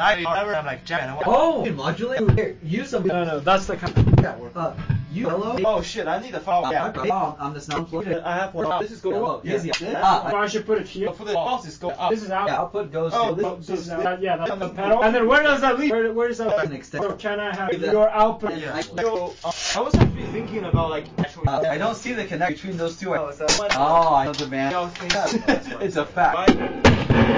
I'm like, Jack. Oh, modulate. Here, use some. No, that's the kind. You hello. Oh shit, I need to follow. Yeah. On this now. I have one. This is good. Hello. Easy. I should put it here. For the boss is go up. This is out. Yeah, output goes Oh, to. This is out. Yeah, that's the pedal. And then where does that lead? Where does that An extent. So can I have your output? Yeah. So, I was actually thinking about like actually. I don't see the connection between those two. Oh, I know the man. It's a fact.